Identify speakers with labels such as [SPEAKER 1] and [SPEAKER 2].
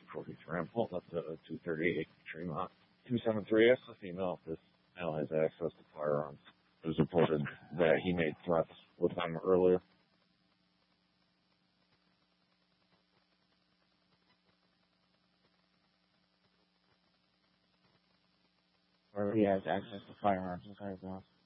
[SPEAKER 1] 43. I'm pulling up the 238 Tremont. 273 asks the female if this male has access to firearms. It was reported that he made threats with them earlier.
[SPEAKER 2] Or he has access to firearms. Okay, boss.